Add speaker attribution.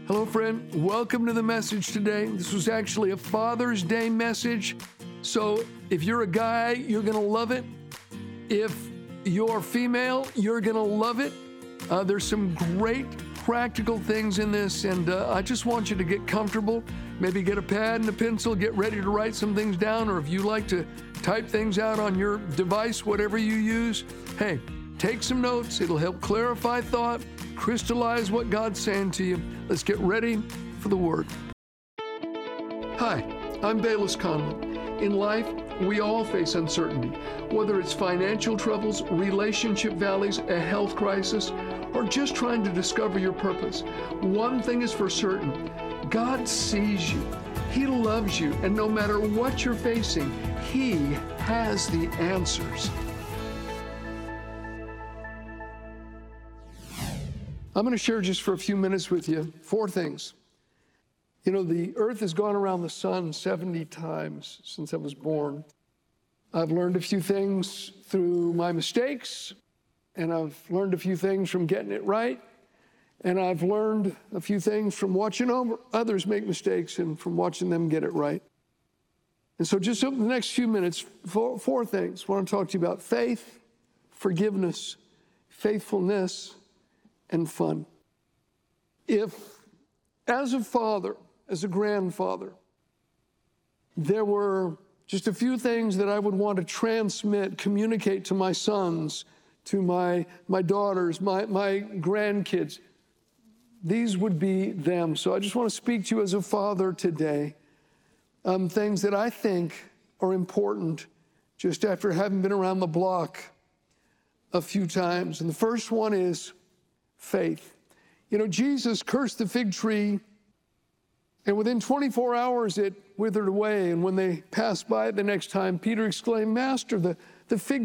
Speaker 1: Hello, friend. Welcome to the message today. This was actually a Father's Day message. So if you're a guy, you're going to love it. If you're female, you're going to love it. There's some great practical things in this, and I just want you to get comfortable. Maybe get a pad and a pencil, get ready to write some things down, or if you like to type things out on your device, whatever you use, hey, take some notes. It'll help clarify thought, crystallize what God's saying to you. Let's get ready for the Word. Hi, I'm Bayless Conlon. In life, we all face uncertainty, whether it's financial troubles, relationship valleys, a health crisis, or just trying to discover your purpose. One thing is for certain, God sees you. He loves you, and no matter what you're facing, He has the answers. I'm going to share just for a few minutes with you 4 things. You know, the earth has gone around the sun 70 times since I was born. I've learned a few things through my mistakes, and I've learned a few things from getting it right, and I've learned a few things from watching others make mistakes and from watching them get it right. And so just over the next few minutes, 4 things I want to talk to you about: faith, forgiveness, faithfulness, and fun. If, as a father, as a grandfather, there were just a few things that I would want to transmit, communicate to my sons, to my daughters, my grandkids, these would be them. So I just want to speak to you as a father today, things that I think are important just after having been around the block a few times. And the first one is faith. You know, Jesus cursed the fig tree, and within 24 hours it withered away. And when they passed by it the next time, Peter exclaimed, "Master, the fig